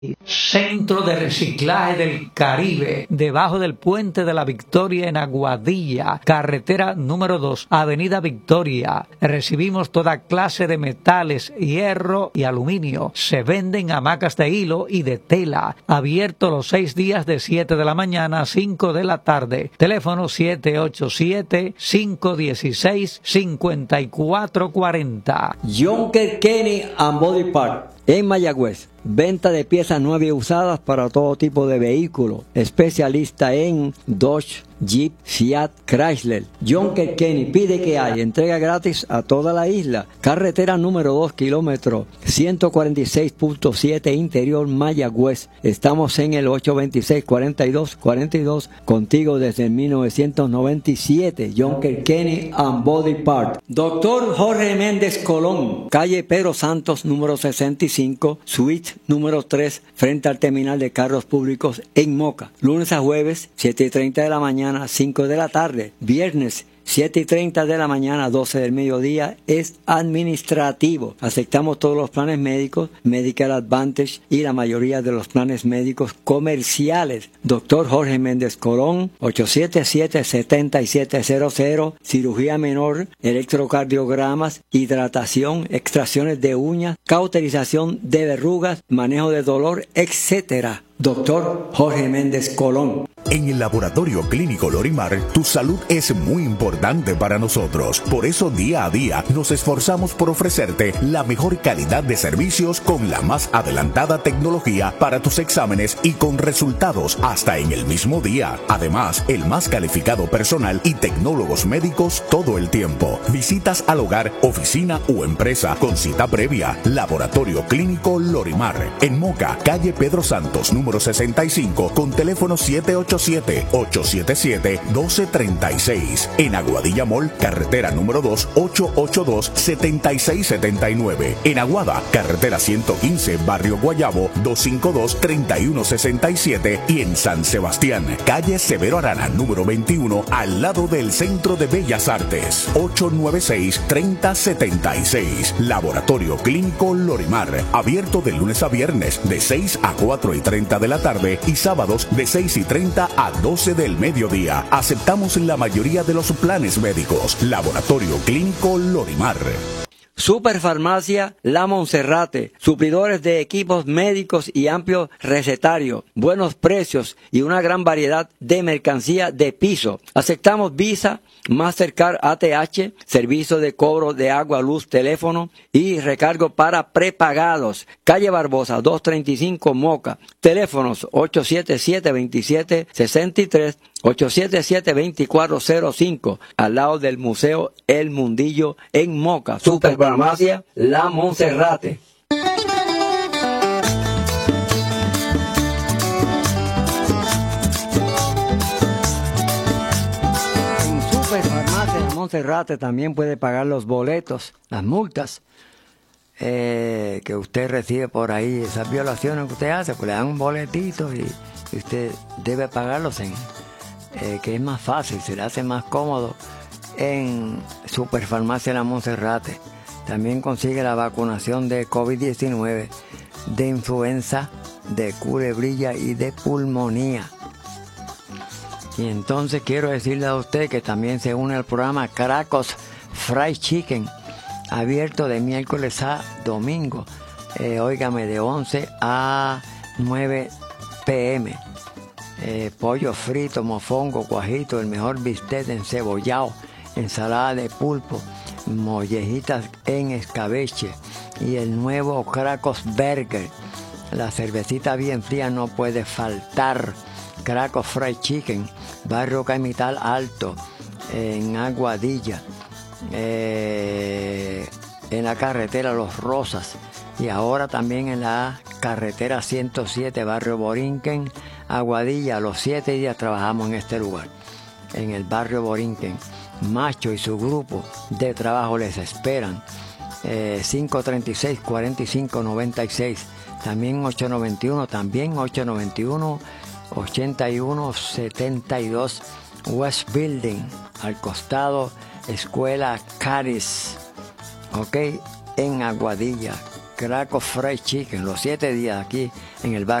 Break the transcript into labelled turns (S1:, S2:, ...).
S1: Centro de Reciclaje del Caribe, debajo del Puente de la Victoria en Aguadilla, carretera número 2, Avenida Victoria. Recibimos toda clase de metales, hierro y aluminio. Se venden hamacas de hilo y de tela. Abierto los 6 días de 7 de la mañana a 5 de la tarde. Teléfono 787-516-5440.
S2: Jonker Kenny and Body Part en Mayagüez. Venta de piezas nuevas y usadas para todo tipo de vehículos. Especialista en Dodge, Jeep, Fiat, Chrysler. Jonker Kenny pide que hay entrega gratis a toda la isla. Carretera número 2, kilómetro 146.7 interior Mayagüez. Estamos en el 826-4242 contigo desde 1997. Jonker Kenny and Body Part. Doctor Jorge Méndez Colón, calle Pedro Santos número 65, suite número 3, frente al terminal de carros públicos en Moca. Lunes a jueves, 7:30 de la mañana, 5 de la tarde. Viernes, 7:30 de la mañana, 12 del mediodía, es administrativo. Aceptamos todos los planes médicos, Medicare Advantage y la mayoría de los planes médicos comerciales. Doctor Jorge Méndez Colón, 877-7700, cirugía menor, electrocardiogramas, hidratación, extracciones de uñas, cauterización de verrugas, manejo de dolor, etc. Doctor Jorge Méndez Colón.
S3: En el Laboratorio Clínico Lorimar, tu salud es muy importante para nosotros. Por eso, día a día, nos esforzamos por ofrecerte la mejor calidad de servicios con la más adelantada tecnología para tus exámenes y con resultados hasta en el mismo día. Además, el más calificado personal y tecnólogos médicos todo el tiempo. Visitas al hogar, oficina o empresa con cita previa. Laboratorio Clínico Lorimar. En Moca, calle Pedro Santos, número 65, con teléfono 787-877-1236. En Aguadilla Mall, carretera número 2, 882-7679. En Aguada, carretera 115, barrio Guayabo, 252-3167. Y en San Sebastián, calle Severo Arana, número 21, al lado del Centro de Bellas Artes, 896-3076. Laboratorio Clínico Lorimar, abierto de lunes a viernes, de 6 a 4:30 de la tarde y sábados de 6:30 a 12 del mediodía. Aceptamos la mayoría de los planes médicos. Laboratorio Clínico Lorimar.
S2: Superfarmacia La Monserrate, suplidores de equipos médicos y amplio recetario, buenos precios y una gran variedad de mercancía de piso. Aceptamos Visa, Mastercard, ATH, servicio de cobro de agua, luz, teléfono y recargo para prepagados. Calle Barbosa, 235 Moca. Teléfonos 877-2763, 877-2405, al lado del Museo El Mundillo en Moca. Superfarmacia La Monserrate. En Superfarmacia La Monserrate también puede pagar los boletos, las multas que usted recibe por ahí, esas violaciones que usted hace, pues le dan un boletito y usted debe pagarlos que es más fácil, se le hace más cómodo en Superfarmacia La Monserrate. También consigue la vacunación de COVID-19, de influenza, de culebrilla y de pulmonía. Y entonces quiero decirle a usted que también se une al programa Cracos Fried Chicken, abierto de miércoles a domingo, óigame, de 11 a 9 p.m. Pollo frito, mofongo, cuajito, el mejor bistec encebollado, ensalada de pulpo, mollejitas en escabeche y el nuevo Cracos Burger. La cervecita bien fría no puede faltar. Cracos Fried Chicken, barrio Caimital Alto, en Aguadilla, en la carretera Los Rosas y ahora también en la carretera 107, barrio Borinquen, Aguadilla. Los 7 días trabajamos en este lugar, en el barrio Borinquen. Macho y su grupo de trabajo les esperan. 536-4596, también 891-8172 West Building, al costado Escuela Caris, ok, en Aguadilla, Krakow Fried Chicken, los 7 días aquí en el barrio